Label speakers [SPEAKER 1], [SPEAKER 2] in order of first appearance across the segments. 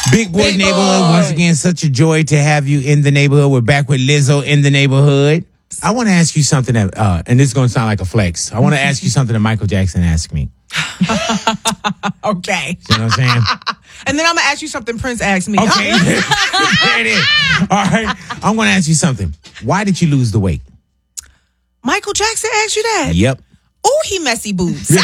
[SPEAKER 1] Big Boy's Neighborhood. Once again, such a joy to have you in the neighborhood. We're back with Lizzo in the neighborhood. I want to ask you something that, and this is going to sound like a flex. I want to ask you something that Michael Jackson asked me.
[SPEAKER 2] Okay.
[SPEAKER 1] You know what I'm saying?
[SPEAKER 2] And then I'm going to ask you something Prince asked me.
[SPEAKER 1] Okay. There it is. All right. I'm going to ask you something. Why did you lose the weight?
[SPEAKER 2] Michael Jackson asked you that?
[SPEAKER 1] Yep.
[SPEAKER 2] Oh, he messy boobs. He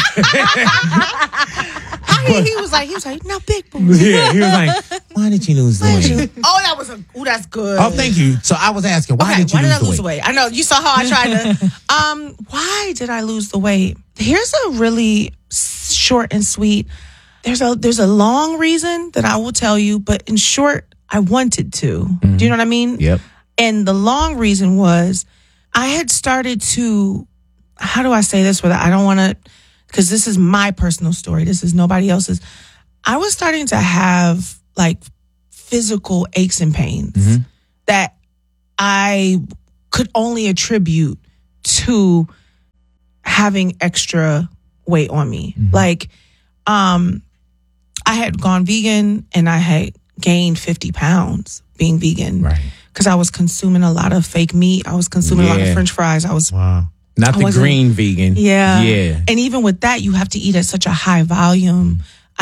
[SPEAKER 2] was like, now big boobs.
[SPEAKER 1] Yeah, he was like, why did you lose the weight?
[SPEAKER 2] That's good.
[SPEAKER 1] Oh, thank you. So I was asking, why did you lose the weight?
[SPEAKER 2] I know, you saw how I tried to. Why did I lose the weight? Here's a really short and sweet. There's a long reason that I will tell you, but in short, I wanted to. Mm-hmm. Do you know what I mean?
[SPEAKER 1] Yep.
[SPEAKER 2] And the long reason was I had started to, how do I say this without, I don't want to, because this is my personal story. This is nobody else's. I was starting to have like physical aches and pains that I could only attribute to having extra weight on me. Like, I had gone vegan and I had gained 50 pounds being vegan.
[SPEAKER 1] Right.
[SPEAKER 2] Because I was consuming a lot of fake meat. I was consuming a lot of French fries.
[SPEAKER 1] Wow. Not the green vegan.
[SPEAKER 2] Yeah.
[SPEAKER 1] Yeah.
[SPEAKER 2] And even with that, you have to eat at such a high volume.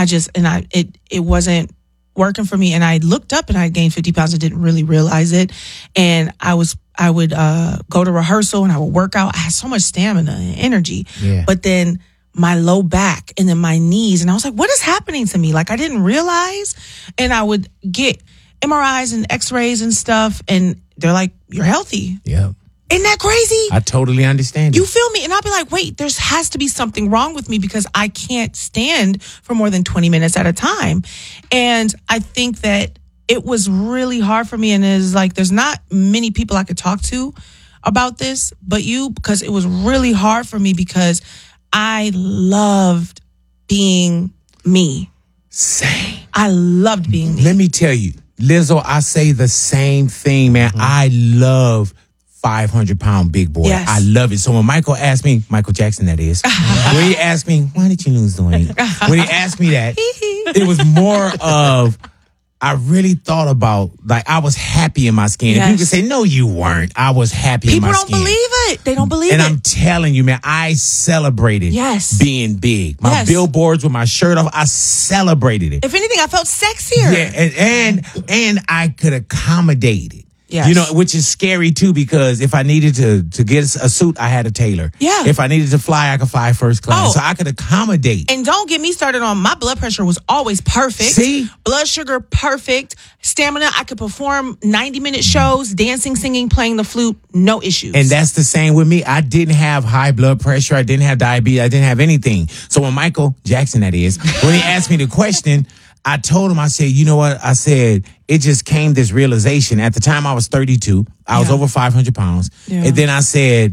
[SPEAKER 2] It wasn't working for me. And I looked up and I gained 50 pounds. I didn't really realize it. And I would go to rehearsal and I would work out. I had so much stamina and energy.
[SPEAKER 1] Yeah.
[SPEAKER 2] But then my low back and then my knees. And I was like, what is happening to me? Like, I didn't realize. And I would get MRIs and x-rays and stuff. And they're like, you're healthy.
[SPEAKER 1] Yeah.
[SPEAKER 2] Isn't that crazy?
[SPEAKER 1] I totally understand.
[SPEAKER 2] You feel me? And I'll be like, wait, there has to be something wrong with me because I can't stand for more than 20 minutes at a time. And I think that it was really hard for me. And it's like, there's not many people I could talk to about this, but you, because it was really hard for me because I loved being me.
[SPEAKER 1] Same.
[SPEAKER 2] I loved being me.
[SPEAKER 1] Let me tell you, Lizzo, I say the same thing, man. I love 500-pound big boy.
[SPEAKER 2] Yes.
[SPEAKER 1] I love it. So when Michael asked me, Michael Jackson that is, when he asked me, why did you lose the weight? When he asked me that, it was more of, I really thought about, like, I was happy in my skin.
[SPEAKER 2] Yes.
[SPEAKER 1] And people can say, no, you weren't. I was happy in my skin.
[SPEAKER 2] People don't believe it. They don't believe
[SPEAKER 1] and
[SPEAKER 2] it.
[SPEAKER 1] I'm telling you, man, I celebrated being big. My billboards with my shirt off, I celebrated it.
[SPEAKER 2] If anything, I felt sexier.
[SPEAKER 1] Yeah, and I could accommodate it.
[SPEAKER 2] Yes.
[SPEAKER 1] You know, which is scary too, because if I needed to get a suit, I had a tailor.
[SPEAKER 2] Yeah.
[SPEAKER 1] If I needed to fly, I could fly first class. So I could accommodate.
[SPEAKER 2] And don't get me started on my blood pressure was always perfect.
[SPEAKER 1] See?
[SPEAKER 2] Blood sugar, perfect. Stamina, I could perform 90-minute shows, dancing, singing, playing the flute, no issues.
[SPEAKER 1] And that's the same with me. I didn't have high blood pressure. I didn't have diabetes. I didn't have anything. So when Michael Jackson, that is, when he asked me the question, I told him, I said, you know what? I said, it just came this realization. At the time I was 32. I was over 500 pounds. Yeah. And then I said,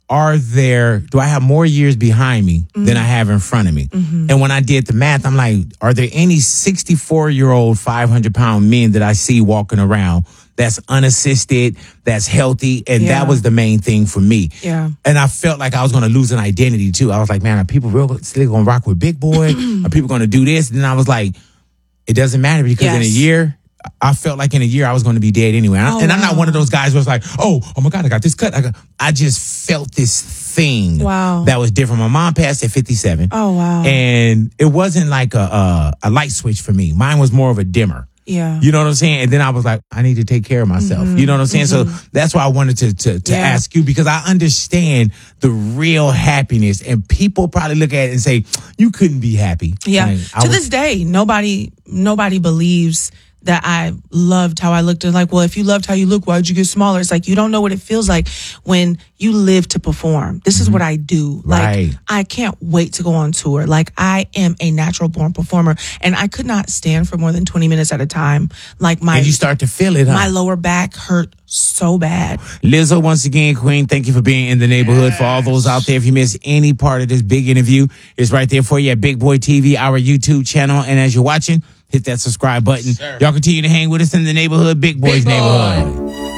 [SPEAKER 1] do I have more years behind me than I have in front of me? And when I did the math, I'm like, are there any 64-year-old 500-pound men that I see walking around that's unassisted, that's healthy? And that was the main thing for me.
[SPEAKER 2] Yeah.
[SPEAKER 1] And I felt like I was going to lose an identity too. I was like, man, are people still going to rock with Big Boy? Are people going to do this? And then I was like, it doesn't matter because in a year, I felt like in a year I was going to be dead anyway. And I'm not one of those guys where it's like, oh my God, I got this cut. I just felt this thing that was different. My mom passed at 57.
[SPEAKER 2] Oh, wow.
[SPEAKER 1] And it wasn't like a light switch for me. Mine was more of a dimmer.
[SPEAKER 2] Yeah.
[SPEAKER 1] You know what I'm saying? And then I was like, I need to take care of myself. You know what I'm saying? So that's why I wanted to ask you, because I understand the real happiness, and people probably look at it and say, you couldn't be happy.
[SPEAKER 2] Yeah.
[SPEAKER 1] Like,
[SPEAKER 2] this day, nobody believes that I loved how I looked. And like, well, if you loved how you look, why'd you get smaller? It's like, you don't know what it feels like when you live to perform. This is what I do. Like, I can't wait to go on tour. Like, I am a natural born performer, and I could not stand for more than 20 minutes at a time. Like,
[SPEAKER 1] and you start to feel it, huh?
[SPEAKER 2] My lower back hurt so bad.
[SPEAKER 1] Lizzo, once again, Queen, thank you for being in the neighborhood. For all those out there, if you missed any part of this big interview, it's right there for you at Big Boy TV, our YouTube channel. And as you're watching, hit that subscribe button. Y'all continue to hang with us in the neighborhood, Big Boy's neighborhood.